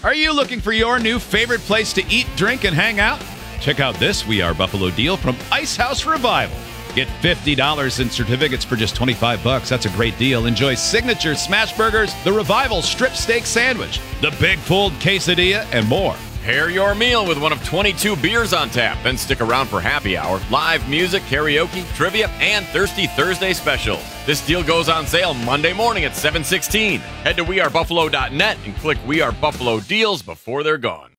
Are you looking for your new favorite place to eat, drink, and hang out? Check out this We Are Buffalo deal from Ice House Revival. Get $50 in certificates for just $25. That's a great deal. Enjoy signature smash burgers, the Revival strip steak sandwich, the Big Fold quesadilla, and more. Pair your meal with one of 22 beers on tap. Then stick around for happy hour, live music, karaoke, trivia, and Thirsty Thursday specials. This deal goes on sale Monday morning at 7:16. Head to wearebuffalo.net and click We Are Buffalo deals before they're gone.